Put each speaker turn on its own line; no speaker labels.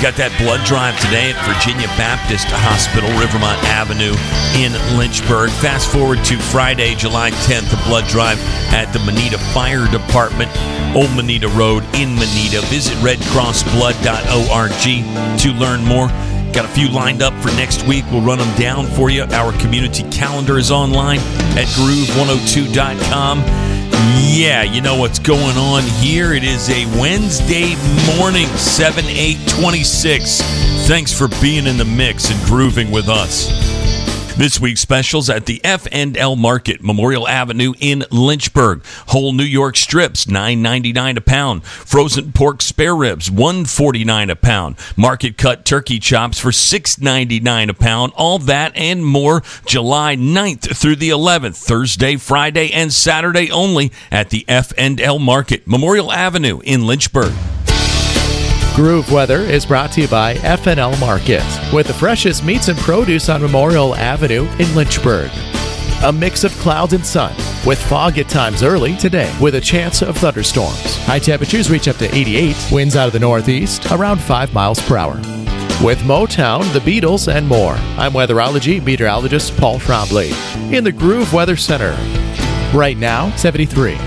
Got that blood drive today at Virginia Baptist Hospital, Rivermont Avenue in Lynchburg. Fast forward to Friday, July 10th, the blood drive at the Manita Fire Department, Old Manita Road in Manita. Visit redcrossblood.org to learn more. Got a few lined up for next week. We'll run them down for you. Our community calendar is online at groove102.com. Yeah, you know what's going on here. It is a Wednesday morning, 7/8/26. Thanks for being in the mix and grooving with us. This week's specials at the F&L Market, Memorial Avenue in Lynchburg. Whole New York strips, $9.99 a pound. Frozen pork spare ribs, $1.49 a pound. Market cut turkey chops for $6.99 a pound. All that and more July 9th through the 11th, Thursday, Friday, and Saturday only at the F&L Market, Memorial Avenue in Lynchburg.
Groove Weather is brought to you by F&L Market, with the freshest meats and produce on Memorial Avenue in Lynchburg. A mix of clouds and sun, with fog at times early today, with a chance of thunderstorms. High temperatures reach up to 88, winds out of the northeast, around 5 miles per hour. With Motown, the Beatles, and more, I'm weatherology meteorologist Paul Trombley in the Groove Weather Center. Right now, 73.